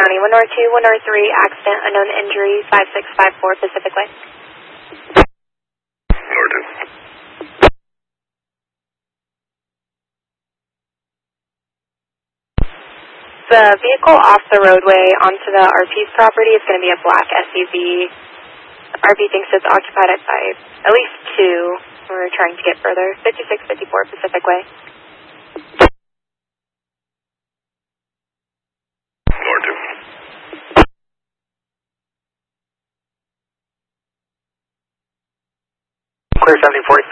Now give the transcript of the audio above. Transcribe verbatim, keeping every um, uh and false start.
County, one oh two, one oh three, accident, unknown injury, five six five four Pacific Way. one oh two. The vehicle off the roadway onto the R P's property is going to be a black S U V. R P thinks it's occupied by at least two. We're trying to get further. fifty-six fifty-four Pacific Way. one oh two. Clear seventy forty.